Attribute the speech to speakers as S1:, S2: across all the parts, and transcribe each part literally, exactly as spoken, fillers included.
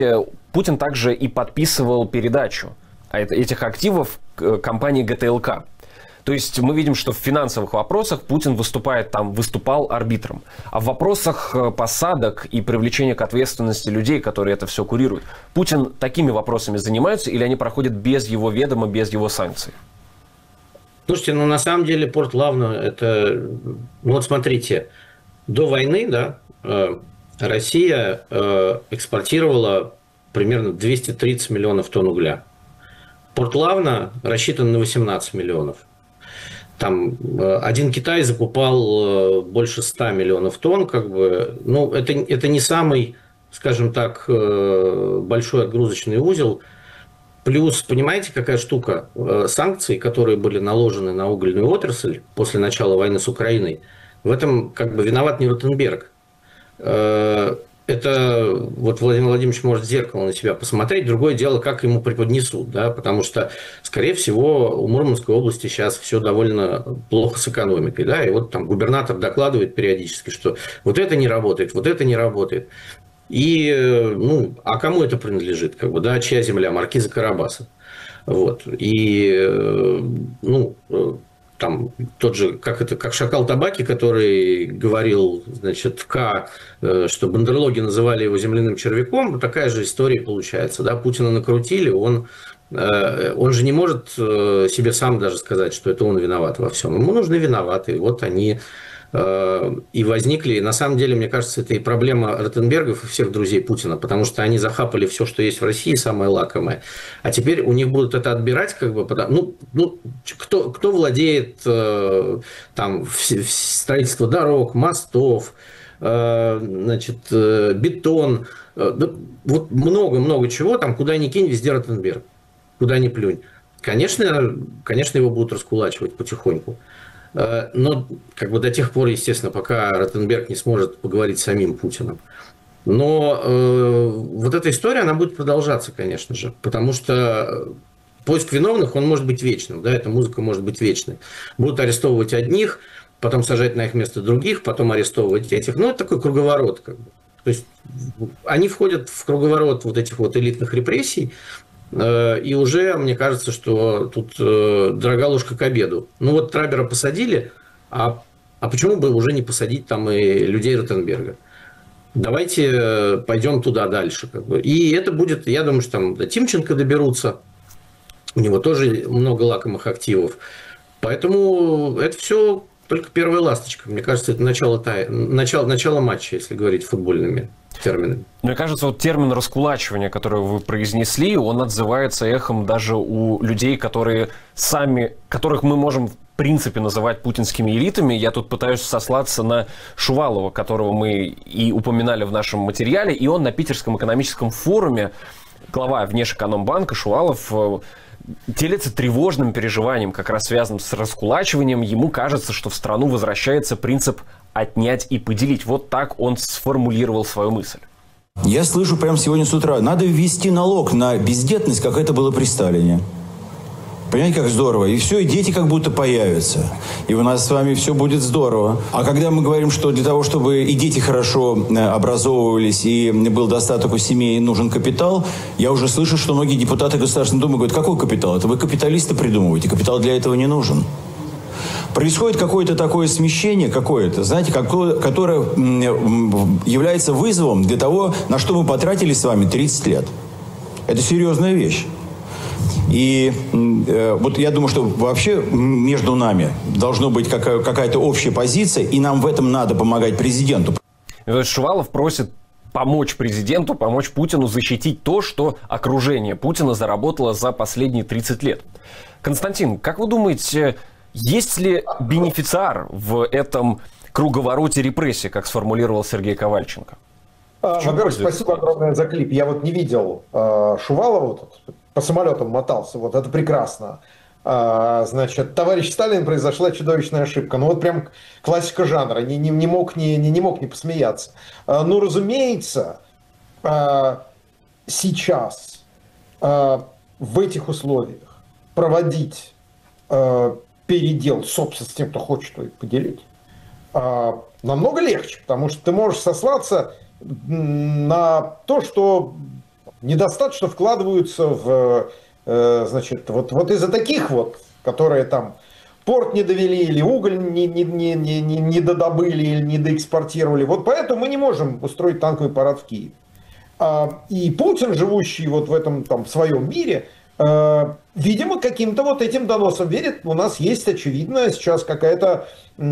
S1: Путин также и подписывал передачу этих активов компании гэ тэ эл ка. То есть мы видим, что в финансовых вопросах Путин выступает там, выступал арбитром. А в вопросах посадок и привлечения к ответственности людей, которые это все курируют, Путин такими вопросами занимается или они проходят без его ведома, без его санкций?
S2: Слушайте, ну на самом деле порт Лавна, это, ну вот смотрите, до войны, да, Россия экспортировала примерно двести тридцать миллионов тонн угля. Порт Лавна рассчитан на восемнадцать миллионов. Там один Китай закупал больше ста миллионов тонн, как бы, ну, это, это не самый, скажем так, большой отгрузочный узел. Плюс, понимаете, какая штука? Санкции, которые были наложены на угольную отрасль после начала войны с Украиной, в этом как бы виноват не Ротенберг. Это вот Владимир Владимирович может в зеркало на себя посмотреть. Другое дело, как ему преподнесут. Да? Потому что, скорее всего, у Мурманской области сейчас все довольно плохо с экономикой. Да? И вот там губернатор докладывает периодически, что вот это не работает, вот это не работает. И, ну, а кому это принадлежит? Как бы, да? Чья земля? Маркиза Карабаса. Вот. И, ну... Там тот же, как это, как Шакал Табаки, который говорил, значит, К, что бандерлоги называли его земляным червяком, такая же история получается. Да? Путина накрутили, он, он же не может себе сам даже сказать, что это он виноват во всем. Ему нужны виноватые. Вот они и возникли. И на самом деле, мне кажется, это и проблема Ротенбергов и всех друзей Путина, потому что они захапали все, что есть в России, самое лакомое. А теперь у них будут это отбирать, как бы, потому, ну, ну, кто, кто владеет там строительство дорог, мостов, значит, бетон, вот много-много чего, там, куда ни кинь, везде Ротенберг, куда ни плюнь. Конечно, конечно, его будут раскулачивать потихоньку. Но как бы до тех пор, естественно, пока Ротенберг не сможет поговорить с самим Путиным. Но э, вот эта история, она будет продолжаться, конечно же, потому что поиск виновных, он может быть вечным, да, эта музыка может быть вечной. Будут арестовывать одних, потом сажать на их место других, потом арестовывать этих. Ну, это такой круговорот, как бы. То есть они входят в круговорот вот этих вот элитных репрессий. И уже, мне кажется, что тут дорога ложка к обеду. Ну вот Трабера посадили, а, а почему бы уже не посадить там и людей Ротенберга? Давайте пойдем туда дальше. Как бы. И это будет, я думаю, что там до Тимченко доберутся. У него тоже много лакомых активов. Поэтому это все только первая ласточка. Мне кажется, это начало, начало, начало матча, если говорить футбольными терминами.
S1: Мне кажется, вот термин раскулачивания, который вы произнесли, он отзывается эхом даже у людей, которые сами, которых мы можем в принципе называть путинскими элитами. Я тут пытаюсь сослаться на Шувалова, которого мы и упоминали в нашем материале, и он на Питерском экономическом форуме, глава Внешэкономбанка Шувалов, делится тревожным переживанием, как раз связанным с раскулачиванием. Ему кажется, что в страну возвращается принцип «отнять и поделить». Вот так он сформулировал свою мысль.
S3: Я слышу прямо сегодня с утра, надо ввести налог на бездетность, как это было при Сталине. Понимаете, как здорово? И все, и дети как будто появятся. И у нас с вами все будет здорово. А когда мы говорим, что для того, чтобы и дети хорошо образовывались, и был достаток у семей, и нужен капитал, я уже слышу, что многие депутаты Государственной Думы говорят, какой капитал? Это вы капиталисты придумываете, капитал для этого не нужен. Происходит какое-то такое смещение, какое-то, знаете, какое, которое является вызовом для того, на что мы потратили с вами тридцать лет. Это серьезная вещь. И э, вот я думаю, что вообще между нами должна быть какая- какая-то общая позиция, и нам в этом надо помогать президенту.
S1: Шувалов просит помочь президенту, помочь Путину защитить то, что окружение Путина заработало за последние тридцать лет. Константин, как вы думаете, есть ли бенефициар в этом круговороте репрессий, как сформулировал Сергей Ковальченко?
S4: Во-первых, спасибо огромное за клип. Я вот не видел э, Шувалова, тут по самолетам мотался, вот это прекрасно. А, значит, товарищ Сталин, произошла чудовищная ошибка. Ну вот прям классика жанра, не, не, не, мог, не, не, не мог не посмеяться. А, ну, разумеется, а, сейчас а, в этих условиях проводить а, передел собственно с тем, кто хочет его поделить, а, намного легче, потому что ты можешь сослаться на то, что недостаточно вкладываются в, э, значит, вот, вот из-за таких вот, которые там порт не довели, или уголь не, не, не, не, не додобыли, или не доэкспортировали. Вот поэтому мы не можем устроить танковый парад в Киеве. А, и Путин, живущий вот в этом там своем мире, э, видимо, каким-то вот этим доносом верит. У нас есть, очевидно, сейчас какая-то,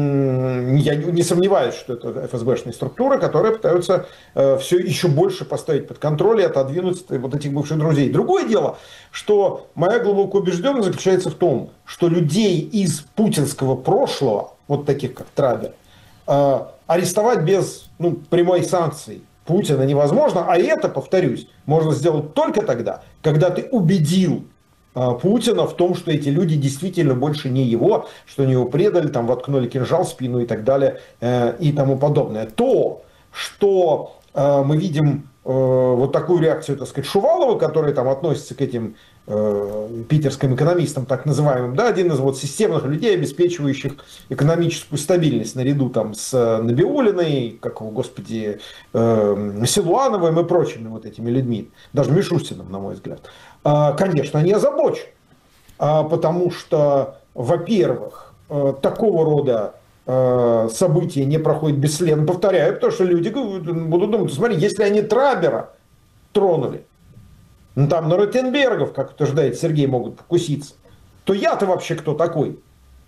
S4: я не сомневаюсь, что это эф эс бэшные структуры, которые пытаются все еще больше поставить под контроль и отодвинуть вот этих бывших друзей. Другое дело, что моя глубокая убежденность заключается в том, что людей из путинского прошлого, вот таких как Трабер, арестовать без ну, прямой санкции Путина невозможно, а это, повторюсь, можно сделать только тогда, когда ты убедил Путина в том, что эти люди действительно больше не его, что они его предали, там воткнули кинжал в спину и так далее э, и тому подобное. То, что э, мы видим э, вот такую реакцию, так сказать, Шувалова, который там относится к этим э, питерским экономистам, так называемым, да, один из вот системных людей, обеспечивающих экономическую стабильность наряду там с Набиуллиной, как его, господи, э, Силуановым и прочими вот этими людьми, даже Мишустиным, на мой взгляд. Конечно, они озабочены, потому что, во-первых, такого рода события не проходят бесследно. Повторяю, потому что люди будут думать, смотри, если они Трабера тронули, ну, там на Ротенбергов, как утверждает Сергей, могут покуситься, то я-то вообще кто такой?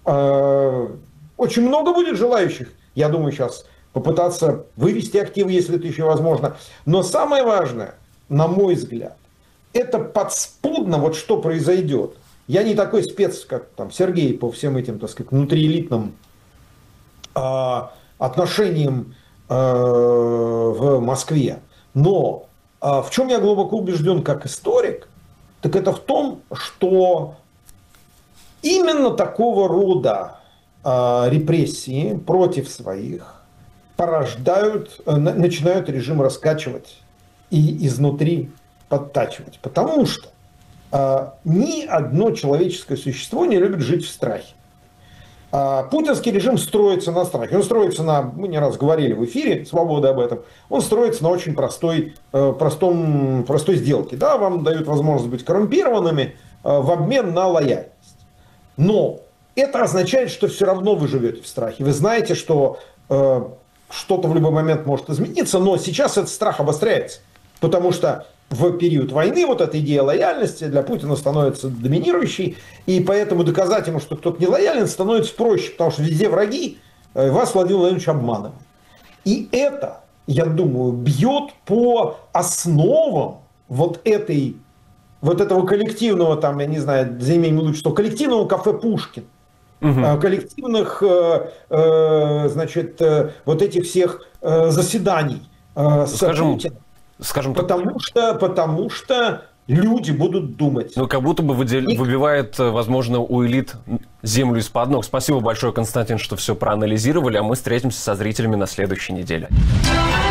S4: Очень много будет желающих, я думаю, сейчас попытаться вывести активы, если это еще возможно. Но самое важное, на мой взгляд, это подспудно, вот что произойдет. Я не такой спец, как там Сергей, по всем этим, так сказать, внутриэлитным э, отношениям э, в Москве. Но э, в чем я глубоко убежден как историк, так это в том, что именно такого рода э, репрессии против своих порождают, э, начинают режим раскачивать и изнутри подтачивать, потому что э, ни одно человеческое существо не любит жить в страхе. Э, путинский режим строится на страхе. Он строится на, мы не раз говорили в эфире, свобода об этом, он строится на очень простой, э, простом, простой сделке. Да, вам дают возможность быть коррумпированными э, в обмен на лояльность. Но это означает, что все равно вы живете в страхе. Вы знаете, что э, что-то в любой момент может измениться, но сейчас этот страх обостряется, потому что в период войны вот эта идея лояльности для Путина становится доминирующей, и поэтому доказать ему, что кто-то не лоялен, становится проще, потому что везде враги, вас Владимир Владимирович обманывает. И это, я думаю, бьет по основам вот этой, вот этого коллективного, там, я не знаю, за имением лучше, что коллективного кафе «Пушкин», угу. коллективных, значит, вот этих всех заседаний с
S1: Скажем...
S4: Путиным.
S1: Скажем так.
S4: Потому что, потому что люди будут думать.
S1: Ну, как будто бы выдел... И... выбивает, возможно, у элит землю из-под ног. Спасибо большое, Константин, что все проанализировали, а мы встретимся со зрителями на следующей неделе.